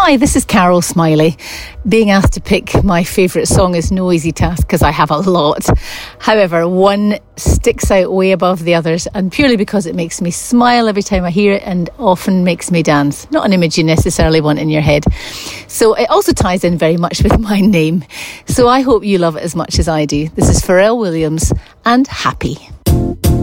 Hi, this is Carol Smiley. Being asked to pick my favourite song is no easy task because I have a lot. However, one sticks out way above the others, and purely because it makes me smile every time I hear it and often makes me dance. Not an image you necessarily want in your head. So it also ties in very much with my name. So I hope you love it as much as I do. This is Pharrell Williams and Happy.